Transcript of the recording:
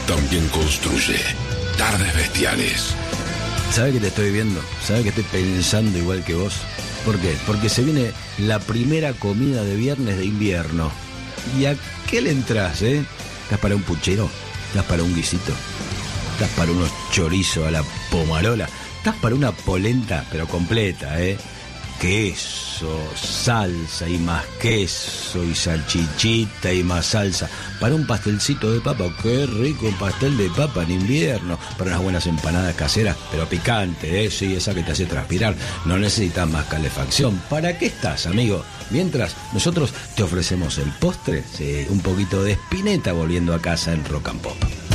también construye tardes bestiales. ¿Sabes que te estoy viendo? ¿Sabes que estoy pensando igual que vos? ¿Por qué? Porque se viene la primera comida de viernes de invierno. ¿Y a qué le entras, ¿Estás para un puchero? ¿Estás para un guisito? ¿Estás para unos chorizos a la pomarola? ¿Estás para una polenta, pero completa, Queso, salsa y más queso y salchichita y más salsa. Para un pastelcito de papa, qué rico un pastel de papa en invierno. Para unas buenas empanadas caseras, pero picante, sí, esa que te hace transpirar. No necesitas más calefacción. ¿Para qué estás, amigo? Mientras nosotros te ofrecemos el postre, sí, un poquito de espineta volviendo a casa en Rock and Pop.